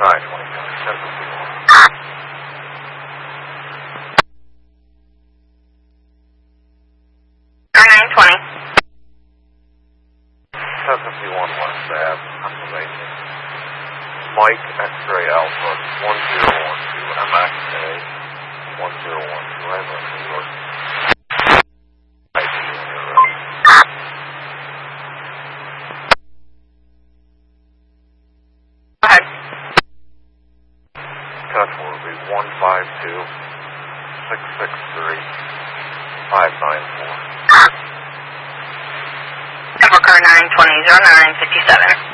920. 1051 West Ave, Pennsylvania. Mike X-Ray Alpha 1012 MXA 1012 Redmond, New York. ID when you're ready. Go ahead. Touch will be 152-663-594. Denver car 920-0957.